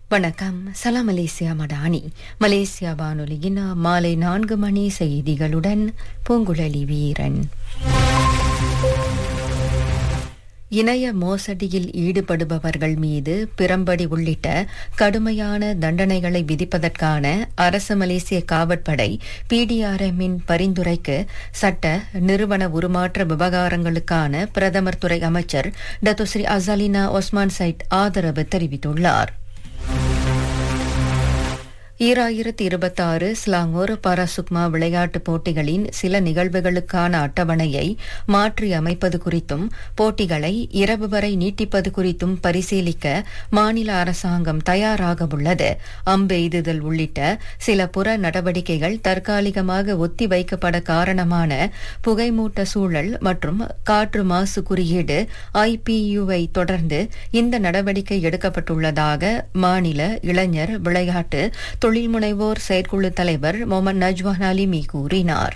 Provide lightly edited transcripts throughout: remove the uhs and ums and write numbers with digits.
வணக்கம். சலாம் Malaysia Madani. Malaysia வானொலியின் மாலை 4 மணி செய்திகளுடன் பூங்குழலி வீரன். இணைய மோசடியில் ஈடுபடுபவர்கள் மீது பிரம்படி உள்ளிட்ட கடுமையான தண்டனைகளை விதிப்பதற்கான அரசு மலேசிய காவற்படை PDRMின் பரிந்துரைக்கு சட்ட நிறுவன உருமாற்ற விவகாரங்களுக்கான பிரதமர் துறை அமைச்சர் டத்தோஸ்ரீ அசாலினா ஒஸ்மான் சைட் ஆதரவு தெரிவித்துள்ளார். 2026 ஸ்லாங்கூர் பாராசுக்மா விளையாட்டுப் போட்டிகளின் சில நிகழ்வுகளுக்கான அட்டவணையை மாற்றி அமைப்பது குறித்தும் போட்டிகளை இரவு வரை நீட்டிப்பது குறித்தும் பரிசீலிக்க மாநில அரசாங்கம் தயாராக உள்ளது. அம்பெய்துதல் உள்ளிட்ட சில புற நடவடிக்கைகள் தற்காலிகமாக ஒத்திவைக்கப்பட காரணமான புகைமூட்ட சூழல் மற்றும் காற்று மாசு குறியீடு IPUவை தொடர்ந்து இந்த நடவடிக்கை எடுக்கப்பட்டுள்ளதாக மாநில இளைஞர் விளையாட்டு தொழில் முனைவோர் செயற்குழு தலைவர் முகமது நஜ்வான் அலிமி கூறினார்.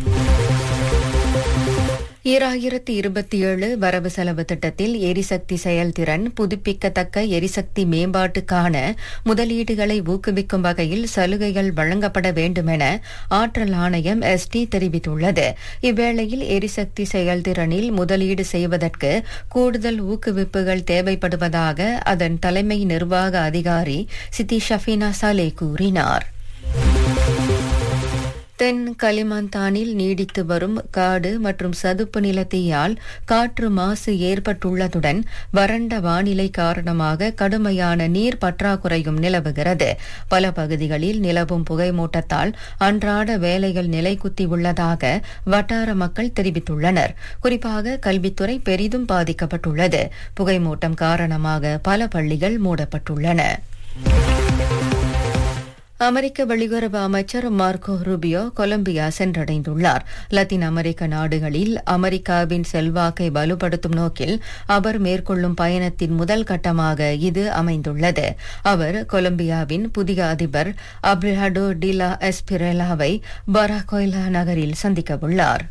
2027 வரவு செலவு திட்டத்தில் எரிசக்தி செயல்திறன், புதுப்பிக்கத்தக்க எரிசக்தி மேம்பாட்டுக்கான முதலீடுகளை ஊக்குவிக்கும் வகையில் சலுகைகள் வழங்கப்பட வேண்டுமென ஆற்றல் ஆணையம் ST தெரிவித்துள்ளது. இவ்வேளையில் எரிசக்தி செயல்திறனில் முதலீடு செய்வதற்கு கூடுதல் ஊக்குவிப்புகள் தேவைப்படுவதாக அதன் தலைமை நிர்வாக அதிகாரி சித்தி ஷஃபினா சாலே கூறினார். தென் கலிமந்தானில் நீடித்து வரும் காடு மற்றும் சதுப்பு நிலத்தீயால் காற்று மாசு ஏற்பட்டுள்ளதுடன் வறண்ட வானிலை காரணமாக கடுமையான நீர் பற்றாக்குறையும் நிலவுகிறது. பல பகுதிகளில் நிலவும் புகைமூட்டத்தால் அன்றாட வேலைகள் நிலைக்குத்தி உள்ளதாக வட்டார மக்கள் தெரிவித்துள்ளனர். குறிப்பாக கல்வித்துறை பெரிதும் பாதிக்கப்பட்டுள்ளது. புகைமூட்டம் காரணமாக பல பள்ளிகள் மூடப்பட்டுள்ளன. அமெரிக்க வெளியுறவு அமைச்சர் மார்க்கோ ரூபியோ கொலம்பியா சென்றடைந்துள்ளார். லத்தீன் அமெரிக்க நாடுகளில் அமெரிக்காவின் செல்வாக்கை வலுப்படுத்தும் நோக்கில் அவர் மேற்கொள்ளும் பயணத்தின் முதல் கட்டமாக இது அமைந்துள்ளது. அவர் கொலம்பியாவின் புதிய அதிபர் அப்ரிஹாடோ டி லா எஸ்பிரெலாவை பராகோய்லா நகரில் சந்திக்கவுள்ளார்.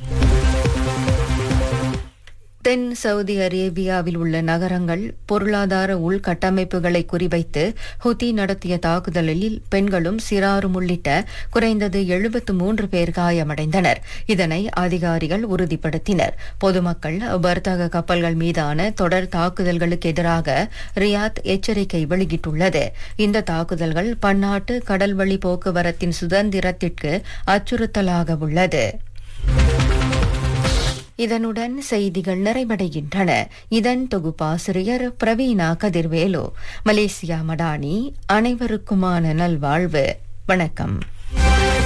தென் சவுதி அரேபியாவில் உள்ள நகரங்கள் பொருளாதார உள்கட்டமைப்புகளை குறிவைத்து ஹுதி நடத்திய தாக்குதலில் பெண்களும் சிறாரும் உள்ளிட்ட குறைந்தது 73 பேர் காயமடைந்தனர். இதனை அதிகாரிகள் உறுதிப்படுத்தினர். பொதுமக்கள் வர்த்தக கப்பல்கள் மீதான தொடர் தாக்குதல்களுக்கு எதிராக ரியாத் எச்சரிக்கை வெளியிட்டுள்ளது. இந்த தாக்குதல்கள் பன்னாட்டு கடல்வழி போக்குவரத்தின் சுதந்திரத்திற்கு அச்சுறுத்தலாக உள்ளது. இதனுடன் செய்திகள் நிறைவடைகின்றன. இதன் தொகுப்பாசிரியர் பிரவீணா கதிர்வேலு. மலேசியா மடானி. அனைவருக்குமான நல்வாழ்வு. வணக்கம்.